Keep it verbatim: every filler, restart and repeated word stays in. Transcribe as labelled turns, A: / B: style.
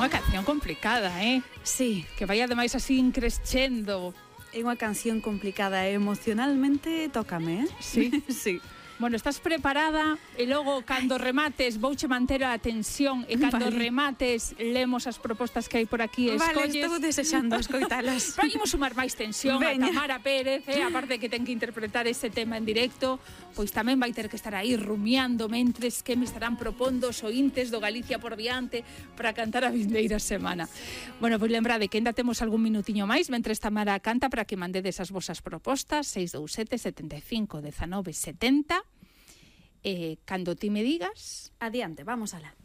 A: unha canción complicada, eh?
B: Sí.
A: Que vai ademais así crescendo.
B: É unha canción complicada e emocionalmente tócame, eh?
A: Sí.
B: Sí.
A: Bueno, estás preparada e logo cando remates vouche manter a tensión e cando
B: Vale.
A: remates lemos as propostas que hai por aquí e
B: Vale,
A: escolles.
B: estou desexando escoitalas.
A: Para imos sumar máis tensión
B: Veña.
A: a Tamara Pérez, eh, aparte que ten que interpretar ese tema en directo, pois tamén vai ter que estar aí rumiando mentres que me estarán propondo os ointes do Galicia por diante para cantar a vindeira semana. Bueno, pois lembrade que ainda temos algún minutiño máis mentres Tamara canta para que mandedes as vosas propostas seis dous sete, sete cinco, diecinueve, setenta. Eh, cando ti me digas...
B: Adiante, vamos alá.